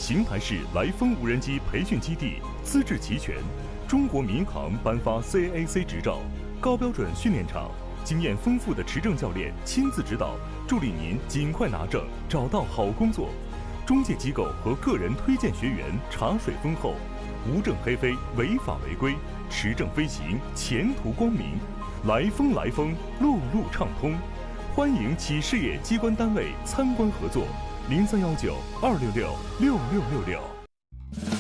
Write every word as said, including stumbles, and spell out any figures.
邢台市来风无人机培训基地，资质齐全，中国民航颁发 C A A C 执照，高标准训练场，经验丰富的持证教练亲自指导，助力您尽快拿证，找到好工作。中介机构和个人推荐学员茶水丰厚，无证黑飞，违法违规，持证飞行，前途光明。来风来风，路路畅通。欢迎企事业机关单位参观合作，零三幺九二六六六六六六。